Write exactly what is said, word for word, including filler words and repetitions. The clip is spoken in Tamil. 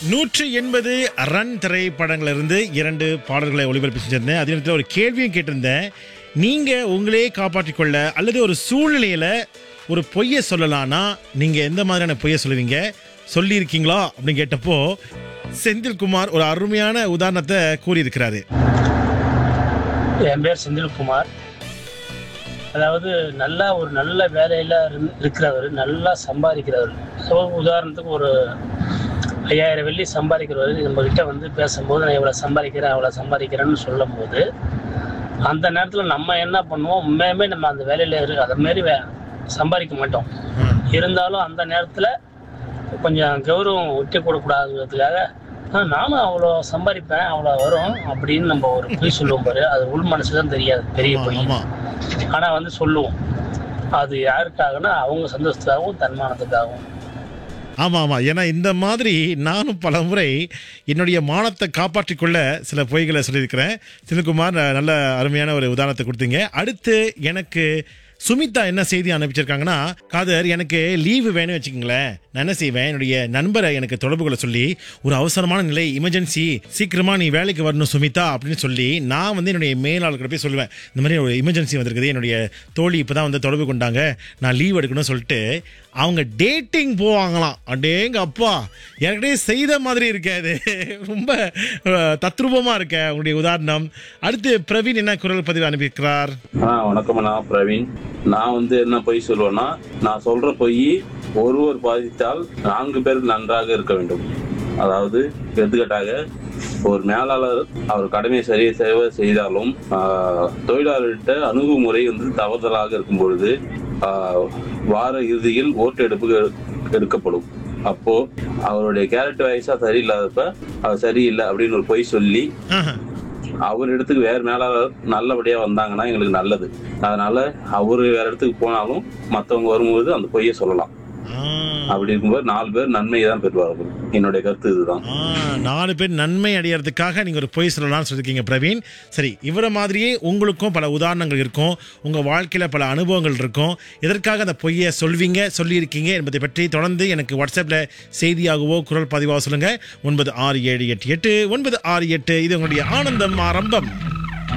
நூற்றி எண்பது ரன் திரைப்படங்களிலிருந்து இரண்டு பாடல்களை ஒளிபரப்பி செஞ்சிருந்தேன். அதே நேரத்தில் ஒரு கேள்வியும் கேட்டிருந்தேன். நீங்க உங்களையே காப்பாற்றிக் கொள்ள அல்லது ஒரு சூழ்நிலையில ஒரு பொய்யை சொல்லலாம்னா நீங்க எந்த மாதிரியான பொய்யை சொல்லுவீங்க, சொல்லியிருக்கீங்களா அப்படின்னு கேட்டப்போ செந்தில்குமார் ஒரு அருமையான உதாரணத்தை கூறியிருக்கிறாரு. என் பேர் செந்தில்குமார். அதாவது நல்லா ஒரு நல்ல வேலையில் இருக்கிறவர், நல்லா சம்பாதிக்கிறவர். உதாரணத்துக்கு ஒரு ஐயாயிரம் வெள்ளி சம்பாதிக்கிறவர் நம்மக்கிட்ட வந்து பேசும்போது நான் இவ்வளோ சம்பாதிக்கிறேன் அவ்வளோ சம்பாதிக்கிறேன்னு சொல்லும் போது அந்த நேரத்தில் நம்ம என்ன பண்ணுவோம், உண்மையுமே நம்ம அந்த வேலையில் இருக்கு அதை மாரி வே சம்பாதிக்க மாட்டோம். இருந்தாலும் அந்த நேரத்தில் கொஞ்சம் கௌரவம் விட்டு கொடுக்கூடாதுங்கிறதுக்காக நானும் அவ்வளோ சம்பாதிப்பேன் அவ்வளோ வரும் அப்படின்னு நம்ம ஒரு பொய் சொல்லுவோம் பாரு. அது உள் மனசு தான் தெரியாது, பெரிய பொய். ஆனால் வந்து சொல்லுவோம். அது யாருக்காகனா அவங்க சந்தோஷத்துக்காகவும் தன்மானத்துக்காகவும். ஆமாம் ஆமாம் ஏன்னா இந்த மாதிரி நானும் பல முறை என்னுடைய மானத்தை காப்பாற்றிக்கொள்ள சில பொய்களை சொல்லியிருக்கிறேன். செந்தில்குமார் நல்ல அருமையான ஒரு உதாரணத்தை கொடுத்தீங்க. அடுத்து எனக்கு சுமிதா என்ன செய்தி அனுப்பிச்சிருக்காங்கன்னா, காதர் எனக்கு லீவு வேணும் வச்சுக்கோங்களேன், நான் என்ன செய்வேன், என்னுடைய நண்பரை எனக்கு தொடர்பு கொள்ள சொல்லி ஒரு அவசரமான நிலை எமர்ஜென்சி சீக்கிரமா நீ வேலைக்கு வரணும் சுமிதா அப்படின்னு சொல்லி நான் வந்து என்னுடைய மேலாளர்கிட்ட போய் சொல்லுவேன், இந்த மாதிரி ஒரு எமர்ஜென்சி வந்திருக்குது, என்னுடைய தோழி இப்பதான் வந்து தொடர்பு கொண்டாங்க, நான் லீவ் எடுக்கணும்னு சொல்லிட்டு அவங்க டேட்டிங் போவாங்களாம். அடேங்க அப்பா, எனக்கிட்டே செய்த மாதிரி இருக்காது, ரொம்ப தத்ரூபமா இருக்க உங்களுடைய உதாரணம். அடுத்து பிரவீன் என்ன குரல் பதிவு அனுப்பியிருக்கிறார். வணக்கம், நான் பிரவீன். நான் வந்து என்ன பொய் சொல்லுவேன்னா, நான் சொல்ற பொய் ஒருவர் பாதித்தால் நான்கு பேருக்கு நன்றாக இருக்க வேண்டும். அதாவது எடுத்துக்காட்டாக ஒரு மேலாளர் அவர் கடமையை சரியாக செய்தாலும் தொழிலாளர்கிட்ட அணுகுமுறை வந்து தவறுதலாக இருக்கும் பொழுது வார இறுதியில் ஓட்டு எடுப்பு எடுக்கப்படும். அப்போ அவருடைய கேரக்டர் வைஸா சரியில்லாதப்ப அது சரியில்லை அப்படின்னு ஒரு பொய் சொல்லி அவர் இடத்துக்கு வேற மேலாளர் நல்லபடியா வந்தாங்கன்னா எங்களுக்கு நல்லது. அதனால அவரு வேற இடத்துக்கு போனாலும் மற்றவங்க வரும்போது அந்த பொய்யை சொல்லலாம். அப்படி இருக்கும்போது நாலு பேர் நன்மையை தான் பெறுவார்கள். என்னுடைய கருத்து இதுதான். நாலு பேர் நன்மை அடையறதுக்காக நீங்க ஒரு பொய் சொல்லலாம்னு சொல்லிருக்கீங்க பிரவீன். சரி, இவரை மாதிரியே உங்களுக்கும் பல உதாரணங்கள் இருக்கும், உங்க வாழ்க்கையில பல அனுபவங்கள் இருக்கும். எதற்காக அந்த பொய்யை சொல்வீங்க, சொல்லியிருக்கீங்க என்பதை பற்றி தொடர்ந்து எனக்கு வாட்ஸ்அப்ல செய்தியாகவோ குரல் பதிவாக சொல்லுங்க. ஒன்பது ஆறு ஏழு எட்டு எட்டு ஒன்பது ஆறு எட்டு. இது உங்களுடைய ஆனந்தம் ஆரம்பம்.